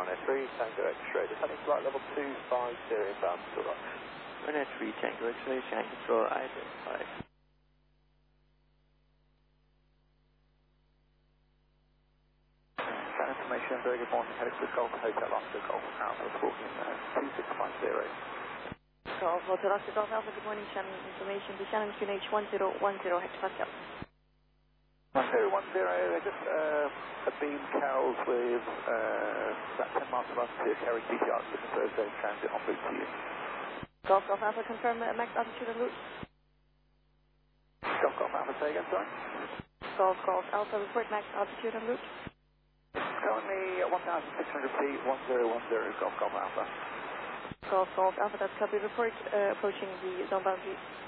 Tango X-ray, descending flight level 250 inbound to Rock. Runway 3 Tango X-ray, Tango Control, identified. Information, very good morning, Helicis Golf Hotel Oscar Golf Alpha, walking 2650. Golf Hotel Oscar Golf Alpha, good morning, Shannon information, to Shannon QNH 1010 hectopascal. 1010, just a beam carols with about 10 miles from us to Kerry GTR, with the Thursday transit en route to you. Golf Golf Alpha, confirm max altitude and route. Golf Golf Alpha, say again, sorry? Golf Golf Alpha, report max altitude and route. Currently 1,600 feet, 1010, Golf Golf Alpha. Golf Golf Alpha, that's copy, report approaching the zone boundary.